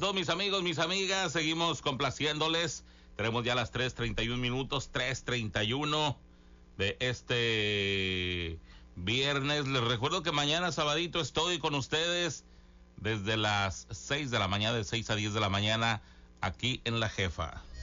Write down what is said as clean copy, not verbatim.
todos mis amigos, mis amigas. Seguimos complaciéndoles. Tenemos ya las 3:31 minutos, 3:31 de este viernes. Les recuerdo que mañana sabadito estoy con ustedes desde las 6 de la mañana, de 6 a 10 de la mañana, aquí en La Jefa.